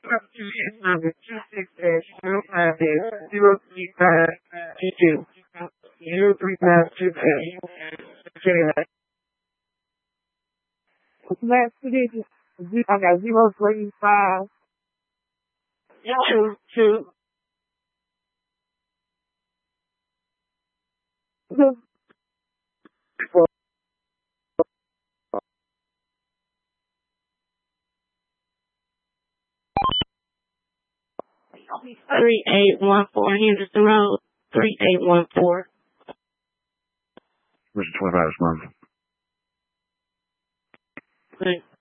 Number 26-058-03522. 03522. Okay. Last digit. I got 035. 22. 3814 Henderson Road. 3814. Where's the 25 this month? Thanks.